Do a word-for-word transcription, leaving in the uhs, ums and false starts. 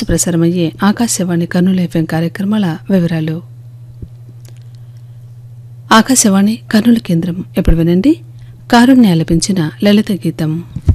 ప్రసారమయ్యే ఆకాశవాణి కర్నూలు ఎఫ్ఎం కార్యక్రమాల వివరాలు. ఆకాశవాణి కర్నూలు కేంద్రం. ఎప్పుడు వినండి కారుణ్య ఆలపించిన లలిత గీతం.